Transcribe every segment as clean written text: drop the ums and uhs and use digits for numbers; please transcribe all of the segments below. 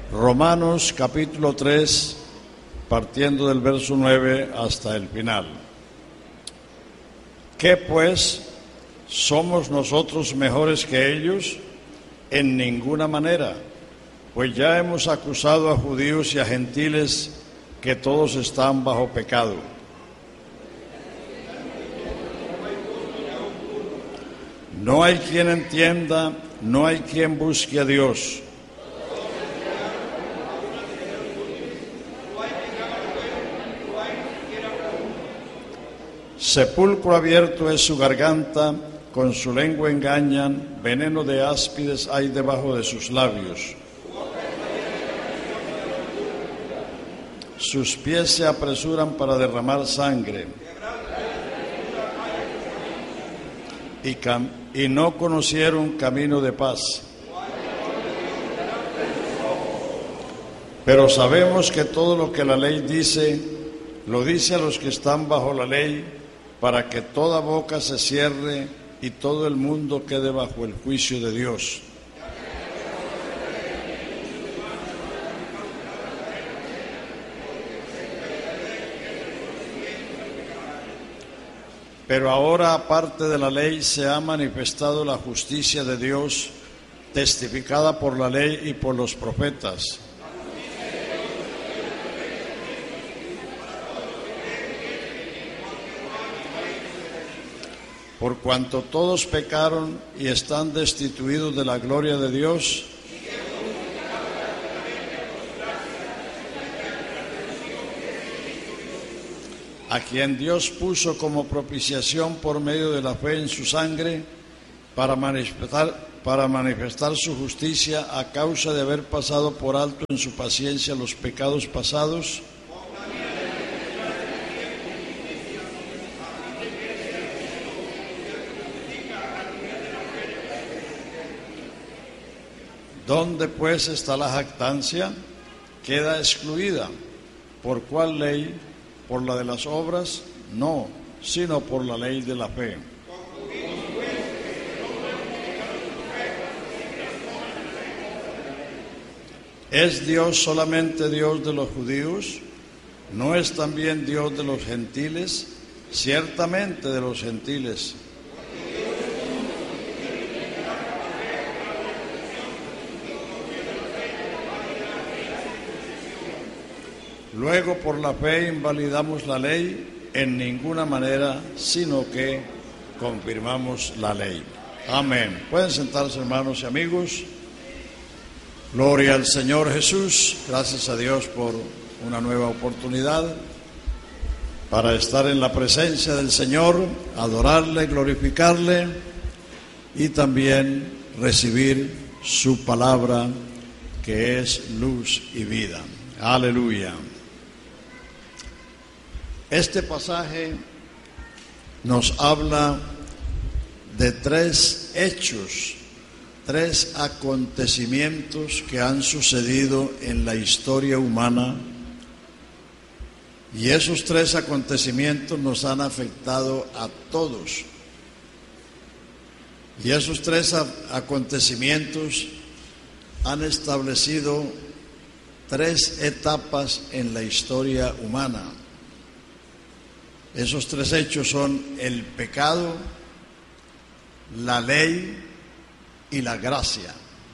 Romanos capítulo 3, partiendo del verso 9 hasta el final. ¿Qué pues? ¿Somos nosotros mejores que ellos? En ninguna manera, pues ya hemos acusado a judíos y a gentiles que todos están bajo pecado. No hay quien entienda, no hay quien busque a Dios. Sepulcro abierto es su garganta, con su lengua engañan, veneno de áspides hay debajo de sus labios. Sus pies se apresuran para derramar sangre, y no conocieron camino de paz. Pero sabemos que todo lo que la ley dice, lo dice a los que están bajo la ley, para que toda boca se cierre y todo el mundo quede bajo el juicio de Dios. Pero ahora, aparte de la ley, se ha manifestado la justicia de Dios, testificada por la ley y por los profetas. Por cuanto todos pecaron y están destituidos de la gloria de Dios, a quien Dios puso como propiciación por medio de la fe en su sangre, para manifestar su justicia a causa de haber pasado por alto en su paciencia los pecados pasados, ¿dónde pues está la jactancia? Queda excluida. ¿Por cuál ley? ¿Por la de las obras? No, sino por la ley de la fe. ¿Es Dios solamente Dios de los judíos? ¿No es también Dios de los gentiles? Ciertamente de los gentiles. Luego, por la fe invalidamos la ley en ninguna manera, sino que confirmamos la ley. Amén. Pueden sentarse, hermanos y amigos. Gloria al Señor Jesús. Gracias a Dios por una nueva oportunidad para estar en la presencia del Señor, adorarle, glorificarle y también recibir su palabra, que es luz y vida. Aleluya. Este pasaje nos habla de tres hechos, tres acontecimientos que han sucedido en la historia humana, y esos tres acontecimientos nos han afectado a todos. Y esos tres acontecimientos han establecido tres etapas en la historia humana. Esos tres hechos son el pecado, la ley y la gracia.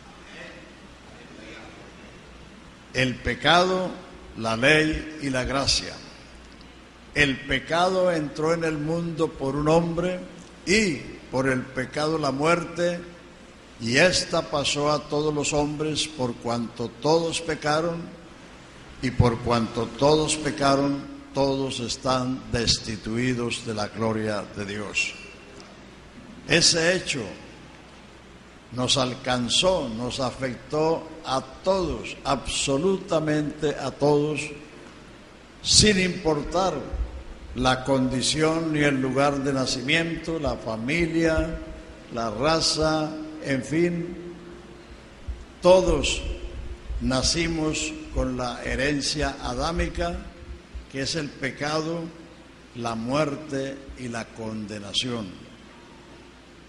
El pecado, la ley y la gracia. El pecado entró en el mundo por un hombre, y por el pecado la muerte, y esta pasó a todos los hombres por cuanto todos pecaron, y por cuanto todos pecaron, todos están destituidos de la gloria de Dios. Ese hecho nos alcanzó, nos afectó a todos, absolutamente a todos, sin importar la condición ni el lugar de nacimiento, la familia, la raza, en fin, todos nacimos con la herencia adámica, que es el pecado, la muerte y la condenación.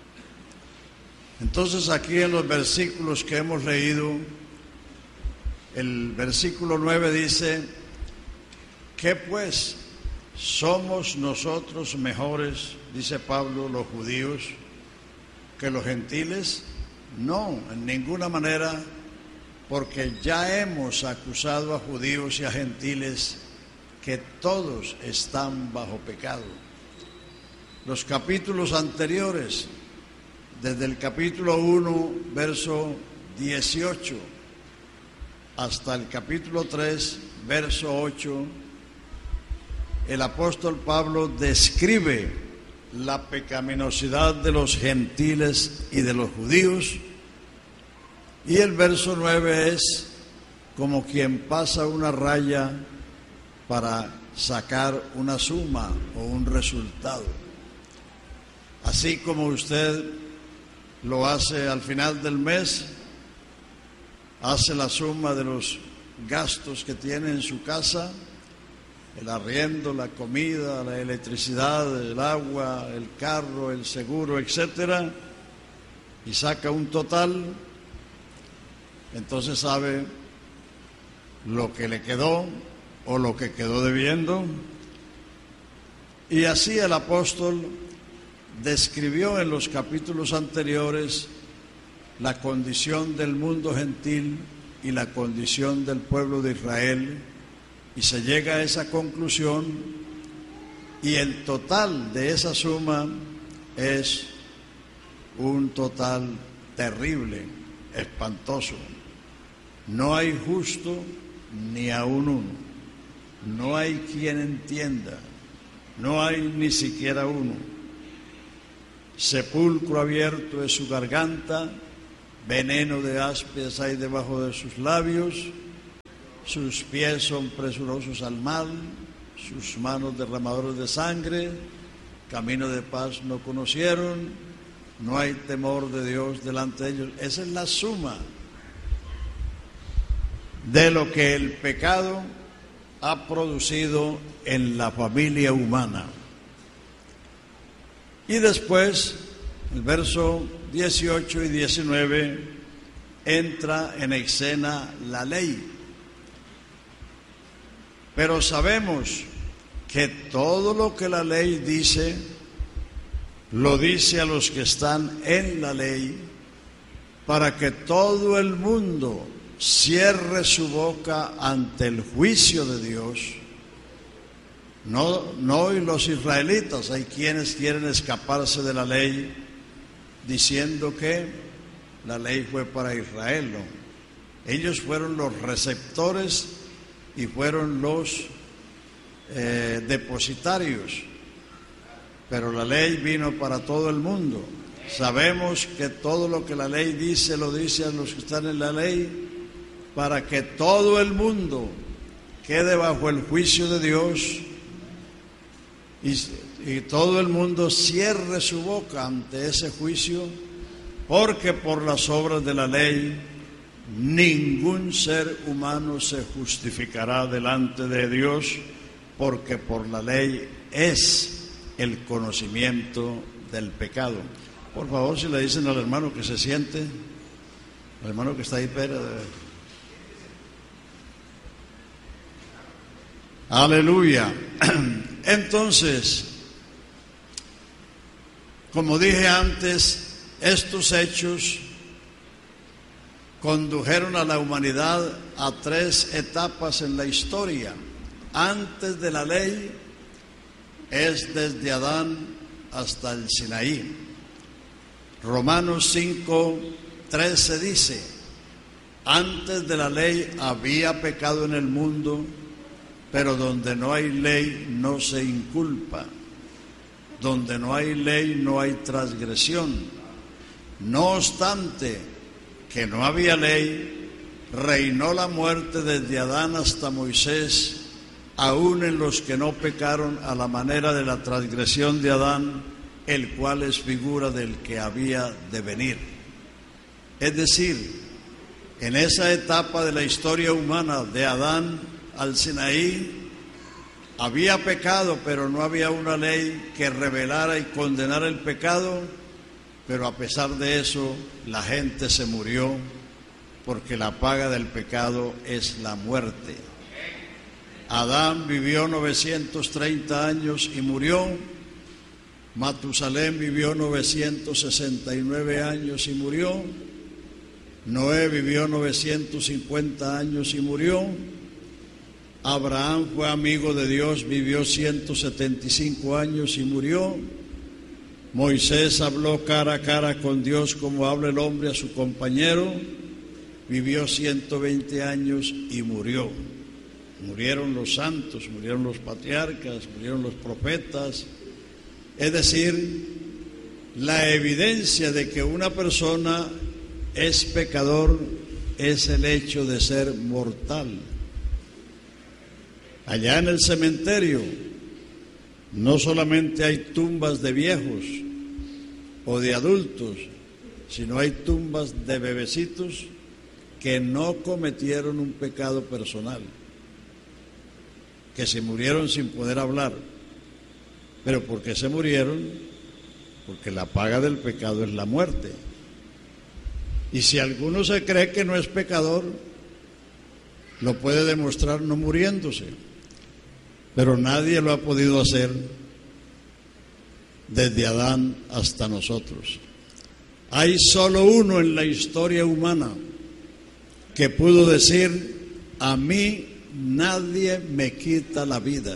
Entonces, aquí en los versículos que hemos leído, El versículo 9 dice: ¿qué pues? ¿Somos nosotros mejores, dice Pablo, los judíos, que los gentiles? No, en ninguna manera, porque ya hemos acusado a judíos y a gentiles que todos están bajo pecado. Los capítulos anteriores, desde el capítulo 1, verso 18, hasta el capítulo 3, verso 8, el apóstol Pablo describe la pecaminosidad de los gentiles y de los judíos, y el verso 9 es como quien pasa una raya para sacar una suma o un resultado. Así como usted lo hace al final del mes, hace la suma de los gastos que tiene en su casa, el arriendo, la comida, la electricidad, el agua, el carro, el seguro, etcétera, y saca un total, entonces sabe lo que le quedó o lo que quedó debiendo. Y así el apóstol describió en los capítulos anteriores la condición del mundo gentil y la condición del pueblo de Israel, y se llega a esa conclusión, y el total de esa suma es un total terrible, espantoso. No hay justo ni aun uno, no hay quien entienda, no hay ni siquiera uno. Sepulcro abierto es su garganta, veneno de áspides hay debajo de sus labios, sus pies son presurosos al mal, sus manos derramadoras de sangre, camino de paz no conocieron, no hay temor de Dios delante de ellos. Esa es la suma de lo que el pecado ha producido en la familia humana. Y después, el verso 18 y 19, entra en escena la ley. Pero sabemos que todo lo que la ley dice, lo dice a los que están en la ley, para que todo el mundo cierre su boca ante el juicio de Dios. No los israelitas, hay quienes quieren escaparse de la ley diciendo que la ley fue para Israel. No. Ellos fueron los receptores y fueron los depositarios, pero la ley vino para todo el mundo. Sabemos que todo lo que la ley dice, lo dice a los que están en la ley, para que todo el mundo quede bajo el juicio de Dios y todo el mundo cierre su boca ante ese juicio, porque por las obras de la ley ningún ser humano se justificará delante de Dios, porque por la ley es el conocimiento del pecado. Por favor, si le dicen al hermano que se siente, al hermano que está ahí, aleluya. Entonces, como dije antes, estos hechos condujeron a la humanidad a 3 etapas en la historia. Antes de la ley es desde Adán hasta el Sinaí. Romanos 5:13 dice: antes de la ley había pecado en el mundo, pero donde no hay ley no se inculpa. Donde no hay ley no hay transgresión. No obstante que no había ley, reinó la muerte desde Adán hasta Moisés, aun en los que no pecaron a la manera de la transgresión de Adán, el cual es figura del que había de venir. Es decir, en esa etapa de la historia humana, de Adán al Sinaí, había pecado, pero no había una ley que revelara y condenara el pecado, pero a pesar de eso, la gente se murió porque la paga del pecado es la muerte. Adán vivió 930 años y murió. Matusalén vivió 969 años y murió. Noé vivió 950 años y murió. Abraham fue amigo de Dios, vivió 175 años y murió. Moisés habló cara a cara con Dios como habla el hombre a su compañero, vivió 120 años y murió. Murieron los santos, murieron los patriarcas, murieron los profetas. Es decir, la evidencia de que una persona es pecador es el hecho de ser mortal. Allá en el cementerio no solamente hay tumbas de viejos o de adultos, sino hay tumbas de bebecitos que no cometieron un pecado personal, que se murieron sin poder hablar. ¿Pero por qué se murieron? Porque la paga del pecado es la muerte. Y si alguno se cree que no es pecador, lo puede demostrar no muriéndose. Pero nadie lo ha podido hacer desde Adán hasta nosotros. Hay solo uno en la historia humana que pudo decir: a mí nadie me quita la vida.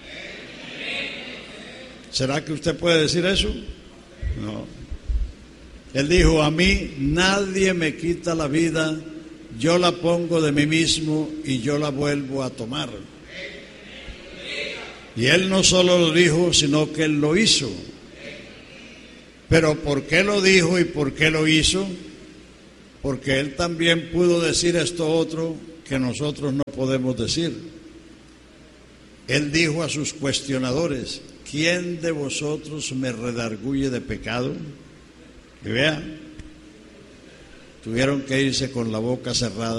¿Será que usted puede decir eso? No. Él dijo: a mí nadie me quita la vida, yo la pongo de mí mismo y yo la vuelvo a tomar. Y él no solo lo dijo, sino que él lo hizo. Pero ¿por qué lo dijo y por qué lo hizo? Porque él también pudo decir esto otro que nosotros no podemos decir. Él dijo a sus cuestionadores: ¿quién de vosotros me redarguye de pecado? Y vean, tuvieron que irse con la boca cerrada.